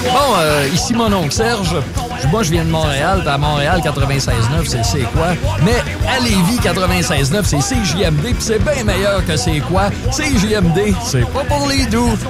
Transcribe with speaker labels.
Speaker 1: Bon, ici mon oncle Serge. Moi, je viens de Montréal. À Montréal, 96.9, c'est quoi? Mais à Lévis, 96.9, c'est CJMD. Puis c'est bien meilleur que c'est quoi? CJMD, c'est pas pour les doux.